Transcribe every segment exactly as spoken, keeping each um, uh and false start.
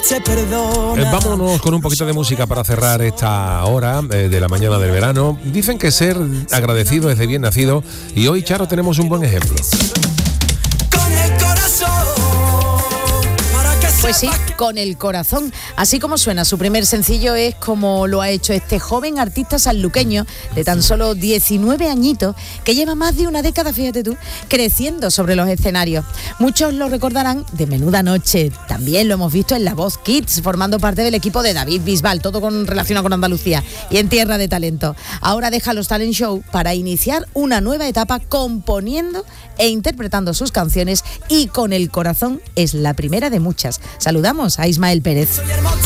Eh, vámonos con un poquito de música para cerrar esta hora eh, de la mañana del verano. Dicen que ser agradecido es de bien nacido y hoy, Charo, tenemos un buen ejemplo. Pues sí, con el corazón. Así como suena, su primer sencillo es como lo ha hecho este joven artista sanluqueño de tan solo diecinueve añitos, que lleva más de una década, fíjate tú, creciendo sobre los escenarios. Muchos lo recordarán de Menuda Noche, también lo hemos visto en La Voz Kids, formando parte del equipo de David Bisbal, todo con relacionado con Andalucía, y en Tierra de Talento. Ahora deja los talent show para iniciar una nueva etapa componiendo e interpretando sus canciones, y con el corazón es la primera de muchas. Saludamos a Ismael Pérez.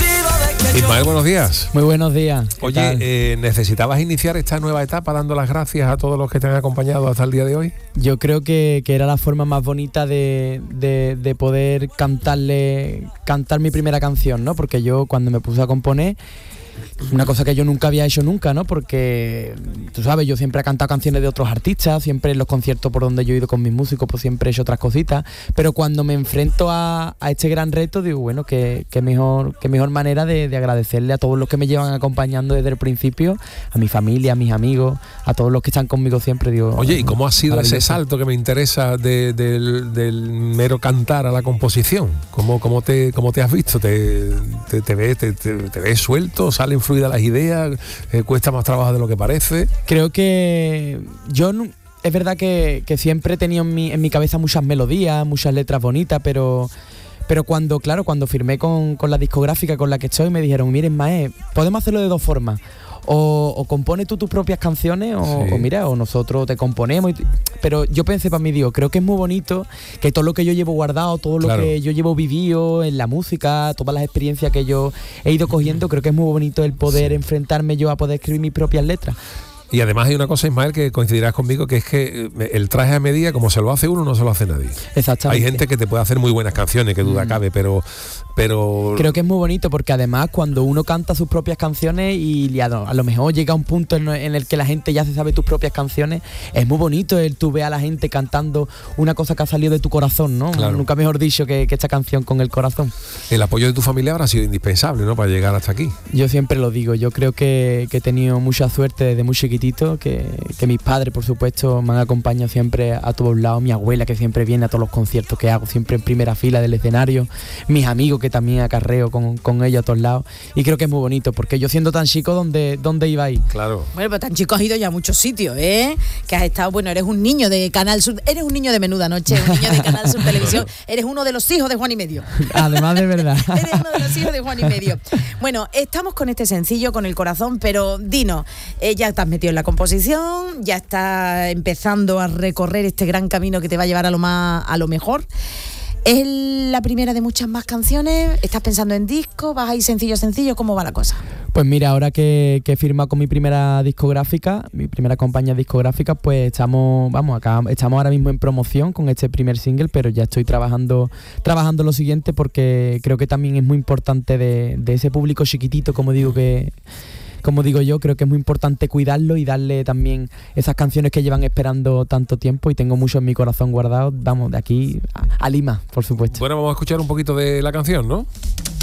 Ismael, buenos días. Muy buenos días. Oye, eh, ¿necesitabas iniciar esta nueva etapa dando las gracias a todos los que te han acompañado hasta el día de hoy? Yo creo que, que era la forma más bonita de, de, de poder cantarle, cantar mi primera canción, ¿no? Porque yo cuando me puse a componer, una cosa que yo nunca había hecho nunca, ¿no? Porque, tú sabes, yo siempre he cantado canciones de otros artistas, siempre en los conciertos por donde yo he ido con mis músicos, pues siempre he hecho otras cositas, pero cuando me enfrento a, a este gran reto, digo, bueno, qué que mejor, que mejor manera de, de agradecerle a todos los que me llevan acompañando desde el principio, a mi familia, a mis amigos, a todos los que están conmigo siempre, digo... Oye, ¿y cómo ha sido ese salto que me interesa de, de, del, del mero cantar a la composición? ¿Cómo, cómo, te, cómo te has visto? ¿Te, te, te, ves, te, te, te ves suelto? ¿Salen fluidas las ideas? Eh, ¿Cuesta más trabajo de lo que parece? Creo que yo no, es verdad que, que siempre he tenido en mi, en mi cabeza muchas melodías, muchas letras bonitas, pero pero cuando, claro, cuando firmé con, con la discográfica con la que estoy, me dijeron, miren, Mae, podemos hacerlo de dos formas. O, o compone tú tus propias canciones o, sí. o mira, o nosotros te componemos. Y, pero yo pensé para mí, digo, creo que es muy bonito que todo lo que yo llevo guardado, todo lo claro. que yo llevo vivido en la música, todas las experiencias que yo he ido cogiendo, creo que es muy bonito el poder sí. enfrentarme yo a poder escribir mis propias letras. Y además hay una cosa, Ismael, que coincidirás conmigo, que es que el traje a medida, como se lo hace uno, no se lo hace nadie. Exactamente. Hay gente que te puede hacer muy buenas canciones, que duda mm. cabe, pero... pero creo que es muy bonito porque además cuando uno canta sus propias canciones y a lo, a lo mejor llega a un punto en, en el que la gente ya se sabe tus propias canciones, es muy bonito el tú ver a la gente cantando una cosa que ha salido de tu corazón, ¿no? Claro. Nunca mejor dicho que, que esta canción con el corazón. El apoyo de tu familia habrá sido indispensable, ¿no? Para llegar hasta aquí. Yo siempre lo digo, yo creo que, que he tenido mucha suerte desde muy chiquitito, que, que mis padres, por supuesto, me han acompañado siempre a todos lados, mi abuela, que siempre viene a todos los conciertos que hago, siempre en primera fila del escenario, mis amigos, que también acarreo con, con ellos a todos lados, y creo que es muy bonito, porque yo siendo tan chico, ¿dónde, dónde iba a ir? Claro. Bueno, pero tan chico has ido ya a muchos sitios, ¿eh? Que has estado, bueno, eres un niño de Canal Sur, eres un niño de Menuda Noche, un niño de Canal Sur Televisión, eres uno de los hijos de Juan y Medio. Además, de verdad. Eres uno de los hijos de Juan y Medio. Bueno, estamos con este sencillo, con el corazón, pero dinos, eh, ya te has metido en la composición, ya estás empezando a recorrer este gran camino que te va a llevar a lo más, a lo mejor. ¿Es la primera de muchas más canciones? ¿Estás pensando en disco? ¿Vas a ir sencillo, sencillo? ¿Cómo va la cosa? Pues mira, ahora que, que he firmado con mi primera discográfica, mi primera compañía discográfica, pues estamos, vamos, acá estamos ahora mismo en promoción con este primer single, pero ya estoy trabajando, trabajando lo siguiente, porque creo que también es muy importante de, de ese público chiquitito, como digo que... Como digo yo, creo que es muy importante cuidarlo y darle también esas canciones que llevan esperando tanto tiempo, y tengo mucho en mi corazón guardado, vamos, de aquí a, a Lima, por supuesto. Bueno, vamos a escuchar un poquito de la canción, ¿no?